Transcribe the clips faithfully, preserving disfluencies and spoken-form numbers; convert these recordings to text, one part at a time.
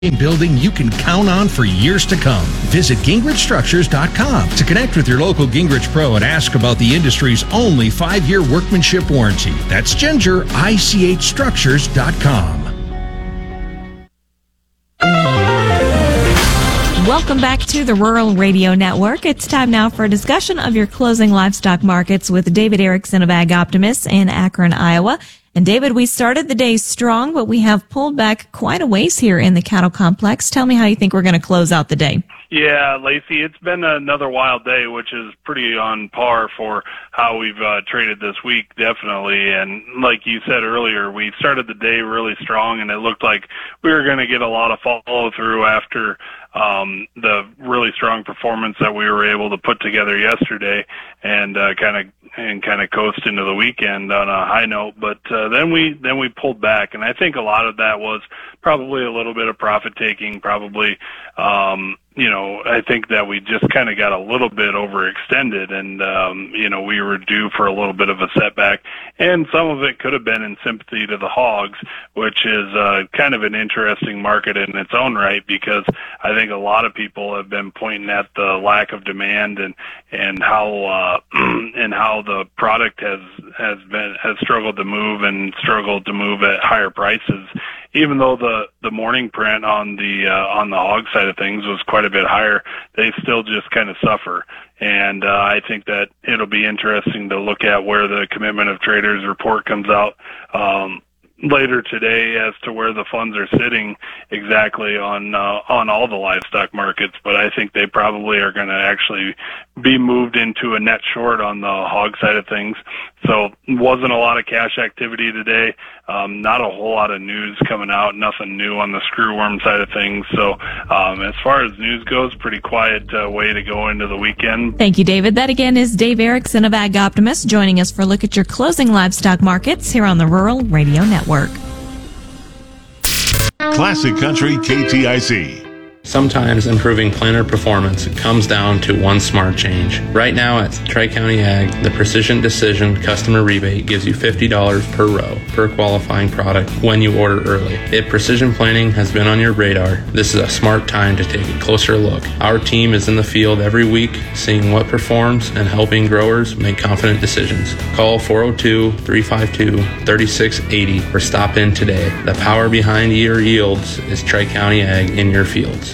building you can count on for years to come. Visit Gingrich Structures dot com to connect with your local Gingrich Pro and ask about the industry's only five-year workmanship warranty. That's Ginger, I C H Structures dot com. Welcome back to the Rural Radio Network. It's time now for a discussion of your closing livestock markets with David Erickson of Ag Optimist in Akron, Iowa. And David, we started the day strong, but we have pulled back quite a ways here in the cattle complex. Tell me how you think we're going to close out the day. Yeah, Lacey, it's been another wild day, which is pretty on par for how we've uh, traded this week, definitely. And like you said earlier, we started the day really strong, and it looked like we were going to get a lot of follow-through after um, the really strong performance that we were able to put together yesterday, and uh, kind of and kind of coast into the weekend on a high note. But uh, then we then we pulled back, and I think a lot of that was probably a little bit of profit taking, probably. Um, you know, I think that we just kind of got a little bit overextended, and, um, you know, we were due for a little bit of a setback, and some of it could have been in sympathy to the hogs, which is uh, kind of an interesting market in its own right, because I think a lot of people have been pointing at the lack of demand and, and how, uh, and how the product has, has been, has struggled to move and struggled to move at higher prices. Even though the, the morning print on the uh, on the hog side of things was quite a bit higher, they still just kind of suffer. And uh, I think that it'll be interesting to look at where the Commitment of Traders report comes out um, later today as to where the funds are sitting exactly on uh, on all the livestock markets. But I think they probably are going to actually be moved into a net short on the hog side of things. So wasn't a lot of cash activity today. Um, not a whole lot of news coming out, nothing new on the screwworm side of things. So um, as far as news goes, pretty quiet uh, way to go into the weekend. Thank you, David. That again is Dave Erickson of Ag Optimist joining us for a look at your closing livestock markets here on the Rural Radio Network. Classic Country K T I C. Sometimes improving planter performance comes down to one smart change. Right now at Tri-County Ag, the Precision Decision customer rebate gives you fifty dollars per row per qualifying product when you order early. If precision planting has been on your radar, this is a smart time to take a closer look. Our team is in the field every week, seeing what performs and helping growers make confident decisions. Call four oh two, three five two, three six eight oh or stop in today. The power behind your yields is Tri-County Ag in your fields.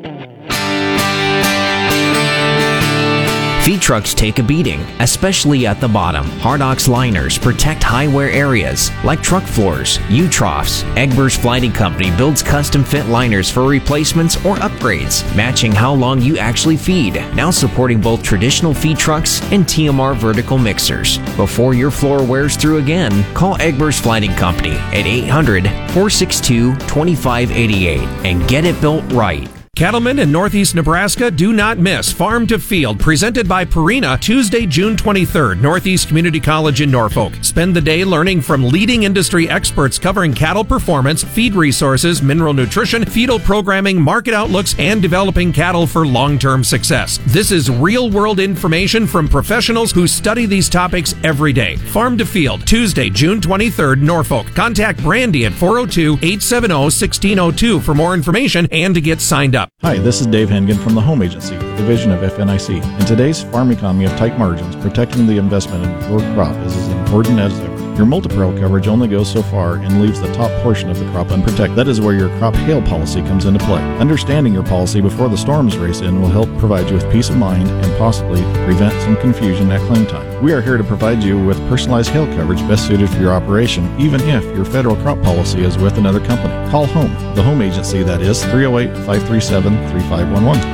Feed trucks take a beating, especially at the bottom. Hardox liners protect high wear areas like truck floors, U-troughs. Egbers Flighting Company builds custom fit liners for replacements or upgrades, matching how long you actually feed. Now supporting both traditional feed trucks and T M R vertical mixers. Before your floor wears through again, call Egbers Flighting Company at eight hundred, four six two, two five eight eight and get it built right. Cattlemen in Northeast Nebraska, do not miss Farm to Field, presented by Purina, Tuesday, June twenty-third, Northeast Community College in Norfolk. Spend the day learning from leading industry experts covering cattle performance, feed resources, mineral nutrition, fetal programming, market outlooks, and developing cattle for long-term success. This is real-world information from professionals who study these topics every day. Farm to Field, Tuesday, June twenty-third, Norfolk. Contact Brandy at four oh two, eight seven oh, one six oh two for more information and to get signed up. Hi, this is Dave Hengen from the Home Agency, division of F N I C. In today's farm economy of tight margins, protecting the investment in your crop is as important as ever. Your multi-peril coverage only goes so far and leaves the top portion of the crop unprotected. That is where your crop hail policy comes into play. Understanding your policy before the storms race in will help provide you with peace of mind and possibly prevent some confusion at claim time. We are here to provide you with personalized hail coverage best suited for your operation, even if your federal crop policy is with another company. Call Home, the Home Agency, that is three oh eight, five three seven, three five one one.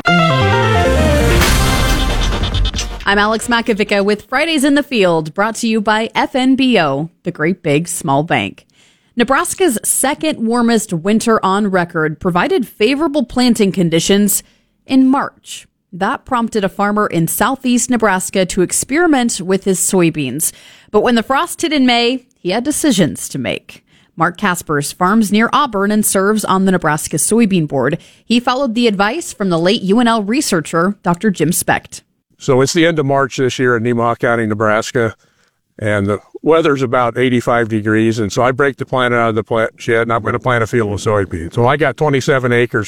I'm Alex Makovica with Fridays in the Field, brought to you by F N B O, the Great Big Small Bank. Nebraska's second warmest winter on record provided favorable planting conditions in March. That prompted a farmer in southeast Nebraska to experiment with his soybeans. But when the frost hit in May, he had decisions to make. Mark Kaspers farms near Auburn and serves on the Nebraska Soybean Board. He followed the advice from the late U N L researcher, Doctor Jim Specht. So it's the end of March this year in Nemaha County, Nebraska, and the weather's about eighty-five degrees, and so I break the plant out of the plant shed, and I'm going to plant a field of soybeans. So I got twenty-seven acres